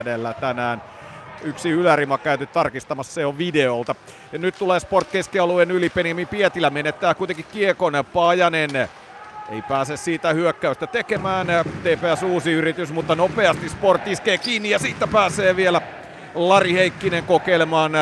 edellä tänään. Yksi ylärima käyty tarkistamassa, se on videolta. Ja nyt tulee Sport keskialueen yli, Benjamin Pietilä menettää kuitenkin kiekon. Paajanen ei pääse siitä hyökkäystä tekemään. TPS uusi yritys, mutta nopeasti Sport iskee kiinni ja siitä pääsee vielä Lari Heikkinen kokeilemaan